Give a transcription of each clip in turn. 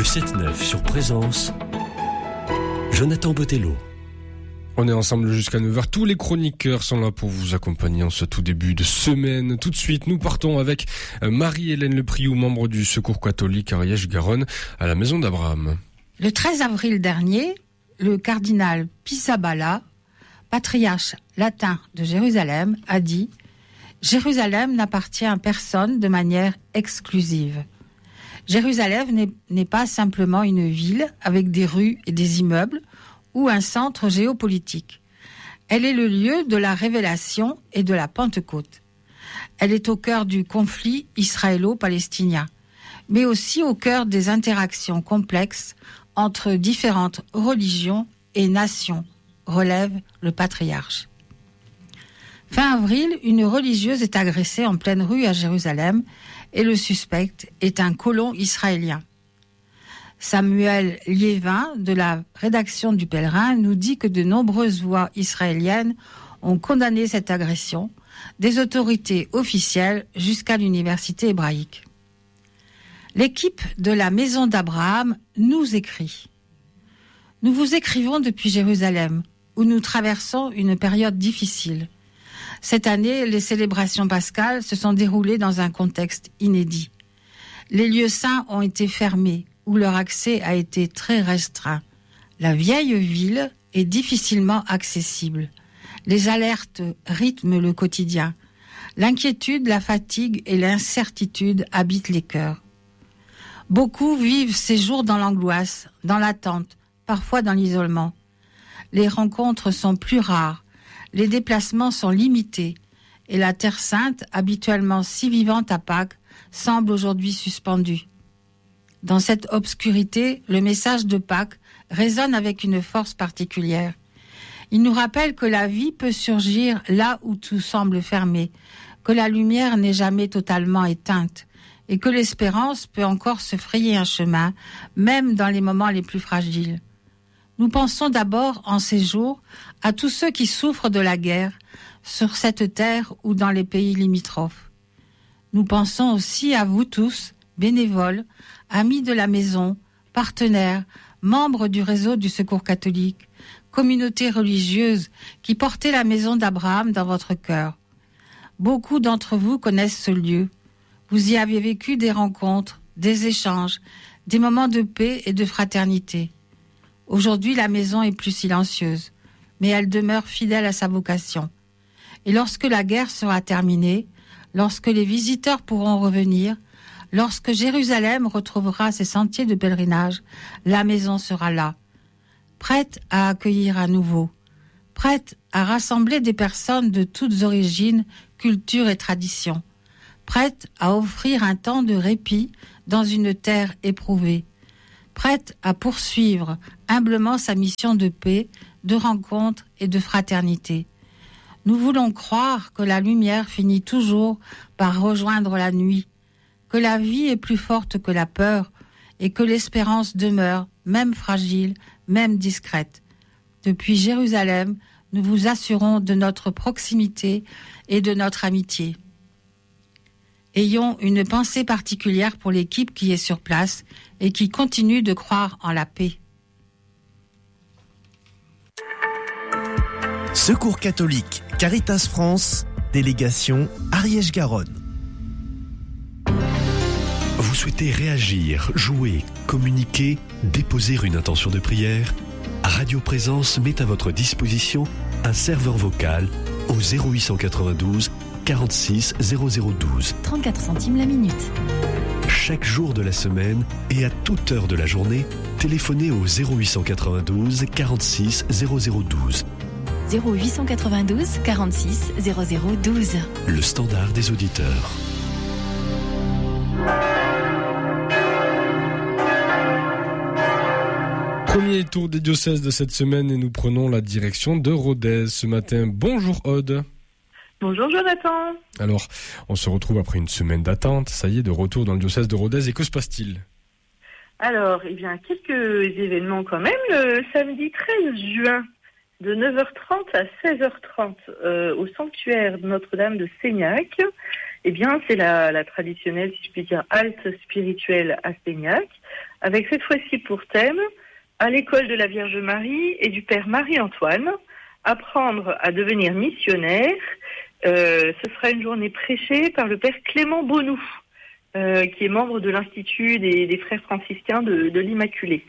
7-9 sur Présence, Jonathan Botello. On est ensemble jusqu'à 9h. Tous les chroniqueurs sont là pour vous accompagner en ce tout début de semaine. Tout de suite, nous partons avec Marie-Hélène Lepriou, membre du Secours catholique Ariège-Garonne, à la Maison d'Abraham. Le 13 avril dernier, le cardinal Pizzaballa, patriarche latin de Jérusalem, a dit « Jérusalem n'appartient à personne de manière exclusive. Jérusalem n'est pas simplement une ville avec des rues et des immeubles, ou un centre géopolitique. Elle est le lieu de la révélation et de la Pentecôte. Elle est au cœur du conflit israélo-palestinien, mais aussi au cœur des interactions complexes entre différentes religions et nations, relève le patriarche. Fin avril, une religieuse est agressée en pleine rue à Jérusalem et le suspect est un colon israélien. Samuel Liévin, de la rédaction du Pèlerin, nous dit que de nombreuses voix israéliennes ont condamné cette agression, des autorités officielles jusqu'à l'université hébraïque. L'équipe de la Maison d'Abraham nous écrit « Nous vous écrivons depuis Jérusalem, où nous traversons une période difficile. Cette année, les célébrations pascales se sont déroulées dans un contexte inédit. Les lieux saints ont été fermés, où leur accès a été très restreint. La vieille ville est difficilement accessible. Les alertes rythment le quotidien. L'inquiétude, la fatigue et l'incertitude habitent les cœurs. Beaucoup vivent ces jours dans l'angoisse, dans l'attente, parfois dans l'isolement. Les rencontres sont plus rares, les déplacements sont limités et la Terre Sainte, habituellement si vivante à Pâques, semble aujourd'hui suspendue. Dans cette obscurité, le message de Pâques résonne avec une force particulière. Il nous rappelle que la vie peut surgir là où tout semble fermé, que la lumière n'est jamais totalement éteinte et que l'espérance peut encore se frayer un chemin, même dans les moments les plus fragiles. Nous pensons d'abord en ces jours à tous ceux qui souffrent de la guerre sur cette terre ou dans les pays limitrophes. Nous pensons aussi à vous tous, bénévoles, amis de la maison, partenaires, membres du réseau du Secours catholique, communauté religieuse qui portez la Maison d'Abraham dans votre cœur. Beaucoup d'entre vous connaissent ce lieu. Vous y avez vécu des rencontres, des échanges, des moments de paix et de fraternité. Aujourd'hui, la maison est plus silencieuse, mais elle demeure fidèle à sa vocation. Et lorsque la guerre sera terminée, lorsque les visiteurs pourront revenir, lorsque Jérusalem retrouvera ses sentiers de pèlerinage, la maison sera là, prête à accueillir à nouveau, prête à rassembler des personnes de toutes origines, cultures et traditions, prête à offrir un temps de répit dans une terre éprouvée, prête à poursuivre humblement sa mission de paix, de rencontre et de fraternité. Nous voulons croire que la lumière finit toujours par rejoindre la nuit, que la vie est plus forte que la peur et que l'espérance demeure, même fragile, même discrète. Depuis Jérusalem, nous vous assurons de notre proximité et de notre amitié. Ayons une pensée particulière pour l'équipe qui est sur place et qui continue de croire en la paix. Secours catholique, Caritas France, délégation Ariège-Garonne. Vous souhaitez réagir, jouer, communiquer, déposer une intention de prière? Radio Présence met à votre disposition un serveur vocal au 0892 46 0012. 34 centimes la minute. Chaque jour de la semaine et à toute heure de la journée, téléphonez au 0892 46 0012. 0892 46 0012. Le standard des auditeurs. Premier tour des diocèses de cette semaine et nous prenons la direction de Rodez ce matin. Bonjour Aude. Bonjour Jonathan. Alors, on se retrouve après une semaine d'attente, ça y est, de retour dans le diocèse de Rodez, et que se passe-t-il? Alors, quelques événements quand même. Le samedi 13 juin, de 9h30 à 16h30, au sanctuaire de Notre-Dame de Seignac, Eh bien, c'est la traditionnelle, si je puis dire, halte spirituelle à Seignac, avec cette fois-ci pour thème, à l'école de la Vierge Marie et du Père Marie-Antoine, apprendre à devenir missionnaire. Ce sera une journée prêchée par le Père Clément Bonoux, qui est membre de l'Institut des Frères franciscains de l'Immaculée.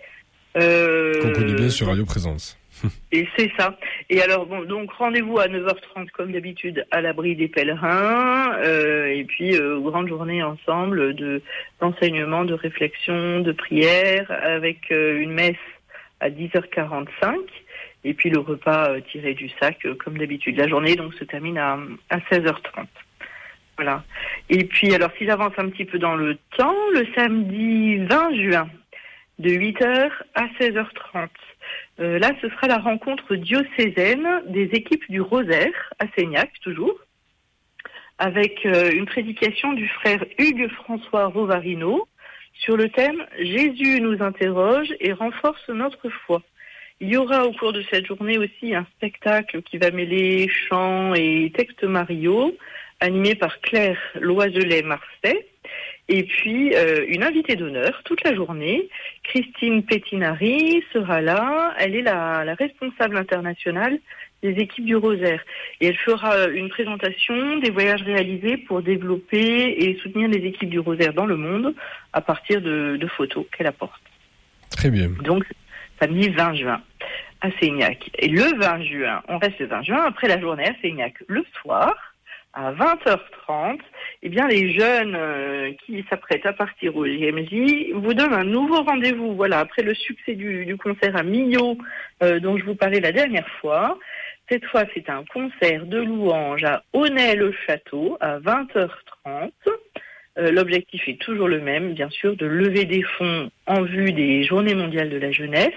Qu'on connaît bien sur Radio Présence. Et c'est ça. Et alors, bon, donc rendez-vous à 9h30 comme d'habitude à l'abri des pèlerins, et puis grande journée ensemble d'enseignement, de réflexion, de prière, avec une messe à 10h45, et puis le repas tiré du sac comme d'habitude. La journée donc se termine à 16h30. Voilà. Et puis alors, si j'avance un petit peu dans le temps, le samedi 20 juin, de 8h à 16h30. Là, ce sera la rencontre diocésaine des équipes du Rosaire, à Seignac, toujours, avec une prédication du frère Hugues François Rovarino sur le thème « Jésus nous interroge et renforce notre foi ». Il y aura au cours de cette journée aussi un spectacle qui va mêler chants et textes mariaux, animé par Claire Loiselet-Marseille. Et puis, une invitée d'honneur toute la journée, Christine Pettinari, sera là. Elle est la responsable internationale des équipes du Rosaire. Et elle fera une présentation des voyages réalisés pour développer et soutenir les équipes du Rosaire dans le monde à partir de photos qu'elle apporte. Très bien. Donc, samedi 20 juin à Seignac. Et le 20 juin, on reste le 20 juin, après la journée à Seignac, le soir, à 20h30, eh bien, les jeunes qui s'apprêtent à partir au JMJ vous donnent un nouveau rendez-vous. Voilà, après le succès du concert à Millau, dont je vous parlais la dernière fois. Cette fois, c'est un concert de louanges à Aunay-le-Château à 20h30. L'objectif est toujours le même, bien sûr, de lever des fonds en vue des Journées mondiales de la jeunesse.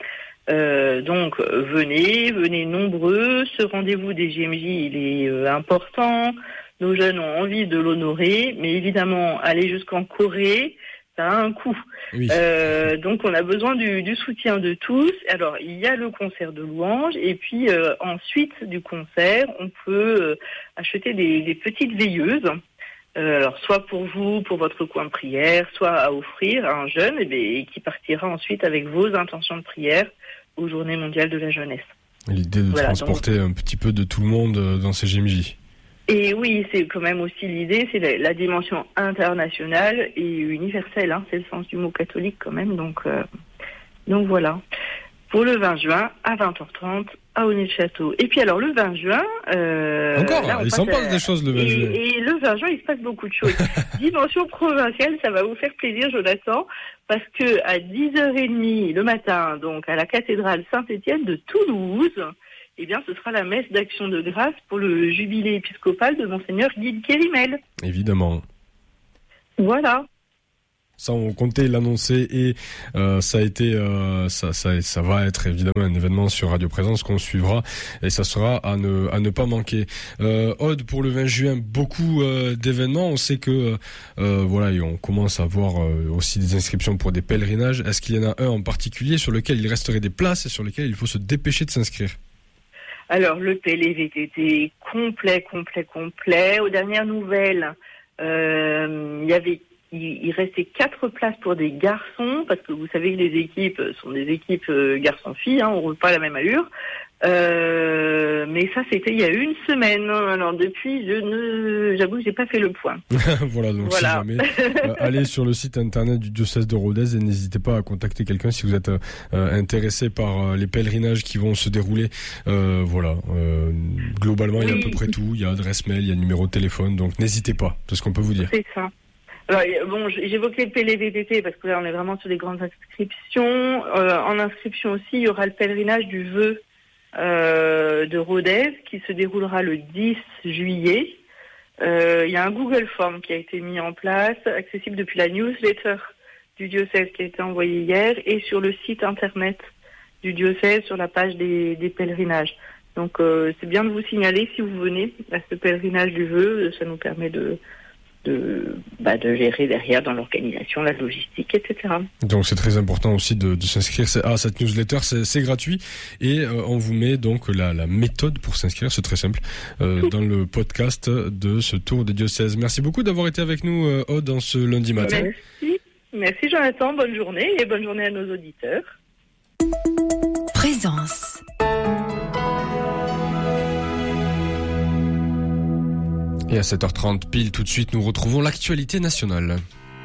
Donc venez nombreux. Ce rendez-vous des JMJ, il est important. Nos jeunes ont envie de l'honorer, mais évidemment, aller jusqu'en Corée, ça a un coût. Oui. Donc on a besoin du soutien de tous. Alors il y a le concert de louanges, et puis ensuite du concert, on peut acheter des petites veilleuses. Alors soit pour vous, pour votre coin de prière, soit à offrir à un jeune et qui partira ensuite avec vos intentions de prière aux Journées mondiales de la jeunesse. L'idée de transporter un petit peu de tout le monde dans ces JMJ. Et oui, c'est quand même aussi l'idée, c'est la dimension internationale et universelle, hein, c'est le sens du mot catholique quand même, donc voilà. Pour le 20 juin, à 20h30, à Aunay-le-Château. Et puis alors, le 20 juin... Encore, il s'en passe des choses le 20 juin. Et le 20 juin, il se passe beaucoup de choses. Dimension provinciale, ça va vous faire plaisir, Jonathan, parce que à 10h30 le matin, donc à la cathédrale Saint-Étienne de Toulouse, eh bien, ce sera la messe d'action de grâce pour le jubilé épiscopal de Monseigneur Guy Kérimel. Évidemment. Voilà. Ça, on comptait l'annoncer et ça a été, ça va être évidemment un événement sur Radio Présence qu'on suivra et ça sera à ne pas manquer. Aude, pour le 20 juin, beaucoup d'événements. On sait que voilà, et on commence à voir aussi des inscriptions pour des pèlerinages. Est-ce qu'il y en a un en particulier sur lequel il resterait des places et sur lequel il faut se dépêcher de s'inscrire? Alors, le PLVTT complet. Aux dernières nouvelles, il restait 4 places pour des garçons, parce que vous savez que les équipes sont des équipes garçons-filles, hein, on roule pas à la même allure. Mais ça, c'était il y a une semaine. Alors depuis, j'avoue que j'ai pas fait le point. Voilà, donc si jamais, allez sur le site internet du diocèse de Rodez et n'hésitez pas à contacter quelqu'un si vous êtes intéressé par les pèlerinages qui vont se dérouler. Voilà, globalement, il y a à peu près tout. Il y a adresse mail, il y a numéro de téléphone, donc n'hésitez pas. C'est ce qu'on peut vous dire. C'est ça. Alors, bon, j'évoquais le PLVTT parce que là, on est vraiment sur des grandes inscriptions. En inscription aussi, il y aura le pèlerinage du vœu de Rodez qui se déroulera le 10 juillet. Il y a un Google Form qui a été mis en place, accessible depuis la newsletter du diocèse qui a été envoyée hier et sur le site internet du diocèse sur la page des pèlerinages. Donc c'est bien de vous signaler si vous venez à ce pèlerinage du vœu, ça nous permet de de gérer derrière dans l'organisation, la logistique, etc. Donc c'est très important aussi de s'inscrire à cette newsletter, c'est gratuit et on vous met donc la méthode pour s'inscrire, c'est très simple, dans le podcast de ce tour de diocèse. Merci beaucoup d'avoir été avec nous, Aude, en ce lundi matin. Merci Jonathan, bonne journée et bonne journée à nos auditeurs. Présence. Et à 7h30 pile, tout de suite, nous retrouvons l'actualité nationale.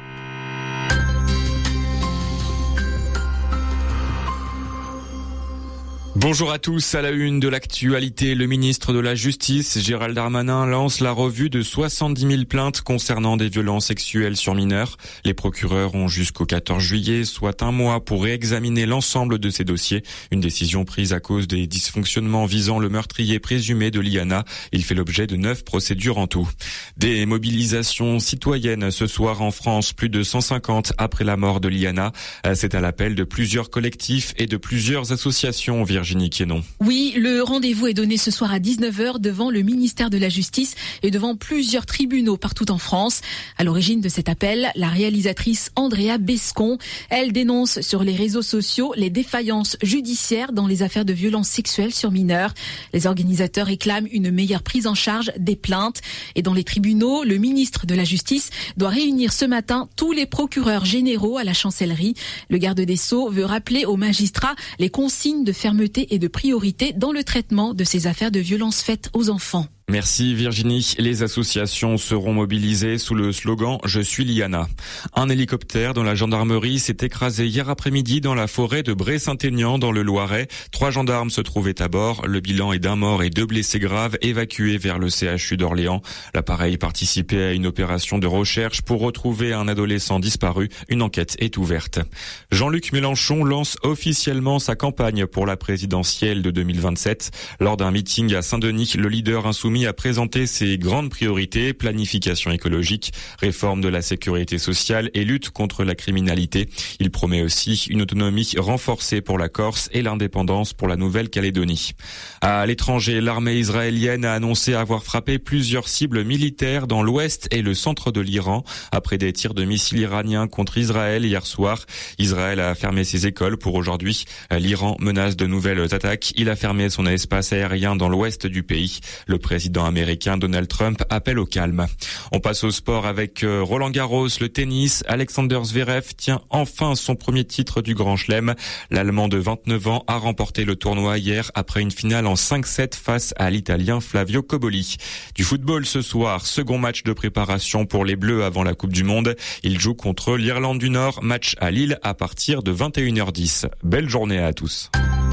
Bonjour à tous, à la une de l'actualité, le ministre de la Justice, Gérald Darmanin, lance la revue de 70 000 plaintes concernant des violences sexuelles sur mineurs. Les procureurs ont jusqu'au 14 juillet, soit un mois, pour réexaminer l'ensemble de ces dossiers. Une décision prise à cause des dysfonctionnements visant le meurtrier présumé de Liana. Il fait l'objet de 9 procédures en tout. Des mobilisations citoyennes ce soir en France, plus de 150 après la mort de Liana. C'est à l'appel de plusieurs collectifs et de plusieurs associations, Virginie Quénon. Oui, le rendez-vous est donné ce soir à 19h devant le ministère de la Justice et devant plusieurs tribunaux partout en France. À l'origine de cet appel, la réalisatrice Andrea Bescon. Elle dénonce sur les réseaux sociaux les défaillances judiciaires dans les affaires de violences sexuelles sur mineurs. Les organisateurs réclament une meilleure prise en charge des plaintes. Et dans les tribunaux, le ministre de la Justice doit réunir ce matin tous les procureurs généraux à la chancellerie. Le garde des Sceaux veut rappeler aux magistrats les consignes de fermeté et de priorité dans le traitement de ces affaires de violences faites aux enfants. Merci Virginie. Les associations seront mobilisées sous le slogan « Je suis Liana ». Un hélicoptère dans la gendarmerie s'est écrasé hier après-midi dans la forêt de Bray-Saint-Aignan dans le Loiret. 3 gendarmes se trouvaient à bord. Le bilan est d'un mort et 2 blessés graves évacués vers le CHU d'Orléans. L'appareil participait à une opération de recherche pour retrouver un adolescent disparu. Une enquête est ouverte. Jean-Luc Mélenchon lance officiellement sa campagne pour la présidentielle de 2027. Lors d'un meeting à Saint-Denis, le leader insoumis a présenté ses grandes priorités: planification écologique, réforme de la sécurité sociale et lutte contre la criminalité. Il promet aussi une autonomie renforcée pour la Corse et l'indépendance pour la Nouvelle-Calédonie. À l'étranger, l'armée israélienne a annoncé avoir frappé plusieurs cibles militaires dans l'ouest et le centre de l'Iran après des tirs de missiles iraniens contre Israël hier soir. Israël a fermé ses écoles pour aujourd'hui. L'Iran menace de nouvelles attaques. Il a fermé son espace aérien dans l'ouest du pays. Le président américain Donald Trump appelle au calme. On passe au sport avec Roland Garros, le tennis. Alexander Zverev tient enfin son premier titre du Grand Chelem. L'Allemand de 29 ans a remporté le tournoi hier après une finale en 5-7 face à l'Italien Flavio Cobolli. Du football ce soir, second match de préparation pour les Bleus avant la Coupe du Monde. Ils jouent contre l'Irlande du Nord, match à Lille à partir de 21h10. Belle journée à tous.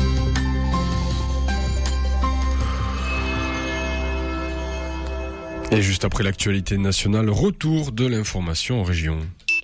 Et juste après l'actualité nationale, retour de l'information en région.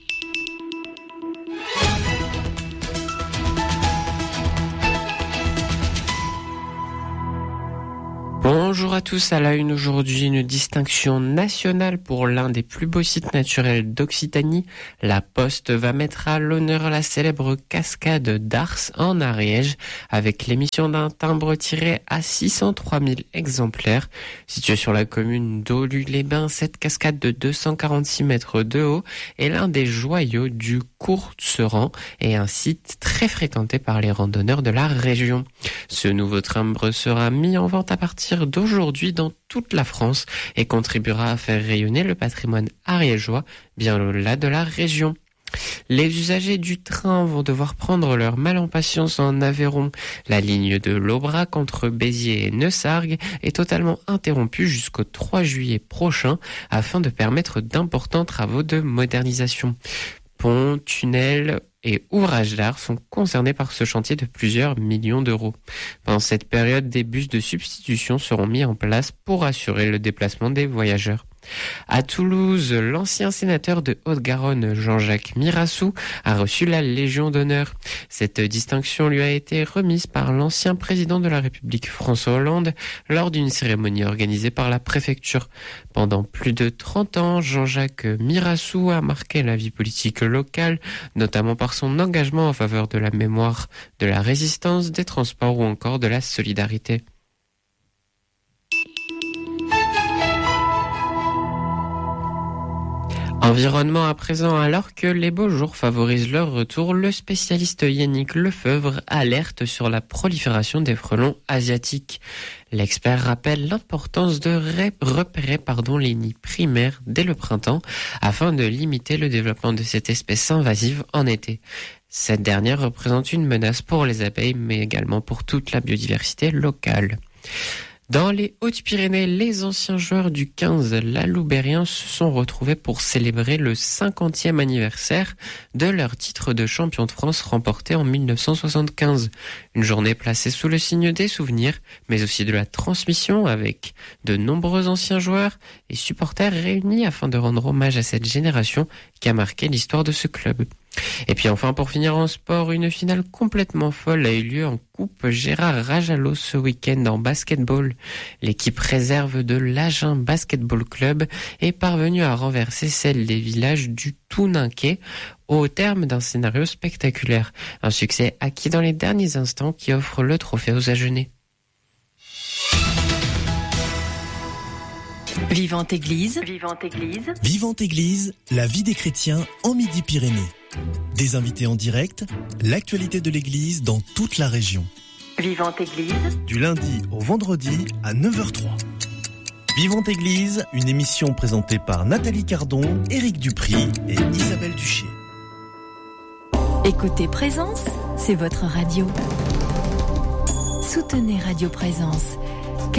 Bonjour à tous, à la une aujourd'hui, une distinction nationale pour l'un des plus beaux sites naturels d'Occitanie. La Poste va mettre à l'honneur la célèbre cascade d'Ars en Ariège avec l'émission d'un timbre tiré à 603 000 exemplaires. Située sur la commune d'Olu-les-Bains, cette cascade de 246 mètres de haut est l'un des joyaux du Courtseran et un site très fréquenté par les randonneurs de la région. Ce nouveau timbre sera mis en vente à partir d'aujourd'hui dans toute la France et contribuera à faire rayonner le patrimoine ariégeois bien au-delà de la région. Les usagers du train vont devoir prendre leur mal en patience en Aveyron. La ligne de l'Aubrac entre Béziers et Neussargues est totalement interrompue jusqu'au 3 juillet prochain afin de permettre d'importants travaux de modernisation. Ponts, tunnels et ouvrages d'art sont concernés par ce chantier de plusieurs millions d'euros. Pendant cette période, des bus de substitution seront mis en place pour assurer le déplacement des voyageurs. À Toulouse, l'ancien sénateur de Haute-Garonne, Jean-Jacques Mirassou, a reçu la Légion d'honneur. Cette distinction lui a été remise par l'ancien président de la République, François Hollande, lors d'une cérémonie organisée par la préfecture. Pendant plus de 30 ans, Jean-Jacques Mirassou a marqué la vie politique locale, notamment par son engagement en faveur de la mémoire, de la résistance, des transports ou encore de la solidarité. Environnement à présent, alors que les beaux jours favorisent leur retour, le spécialiste Yannick Lefebvre alerte sur la prolifération des frelons asiatiques. L'expert rappelle l'importance de repérer les nids primaires dès le printemps afin de limiter le développement de cette espèce invasive en été. Cette dernière représente une menace pour les abeilles, mais également pour toute la biodiversité locale. Dans les Hautes-Pyrénées, les anciens joueurs du 15 Laloubérien se sont retrouvés pour célébrer le 50e anniversaire de leur titre de champion de France remporté en 1975. Une journée placée sous le signe des souvenirs, mais aussi de la transmission avec de nombreux anciens joueurs et supporters réunis afin de rendre hommage à cette génération qui a marqué l'histoire de ce club. Et puis enfin, pour finir en sport, une finale complètement folle a eu lieu en Coupe Gérard Rajalo ce week-end en basketball. L'équipe réserve de l'Agen Basketball Club est parvenue à renverser celle des villages du Touninquet au terme d'un scénario spectaculaire. Un succès acquis dans les derniers instants qui offre le trophée aux Agenais. Vivante Église. Vivante Église, la vie des chrétiens en Midi-Pyrénées. Des invités en direct, l'actualité de l'Église dans toute la région. Vivante Église. Du lundi au vendredi à 9h03. Vivante Église, une émission présentée par Nathalie Cardon, Éric Dupry et Isabelle Duché. Écoutez Présence, c'est votre radio. Soutenez Radio Présence.